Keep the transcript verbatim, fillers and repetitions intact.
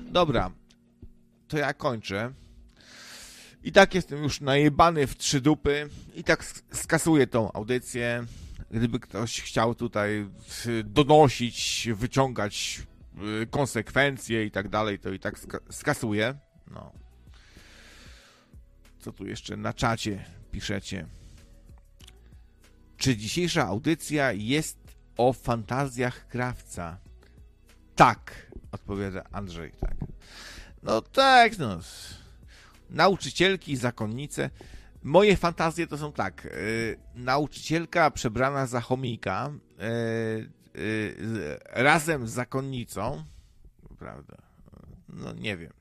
Dobra, to ja kończę. I tak jestem już najebany w trzy dupy i tak skasuję tą audycję. Gdyby ktoś chciał tutaj donosić, wyciągać konsekwencje i tak dalej, to i tak skasuję. No. Co tu jeszcze na czacie piszecie? Czy dzisiejsza audycja jest o fantazjach krawca? Tak, odpowiada Andrzej, tak. No tak, no. Nauczycielki, zakonnice. Moje fantazje to są tak. Yy, nauczycielka przebrana za chomika yy, yy, razem z zakonnicą, prawda? No nie wiem.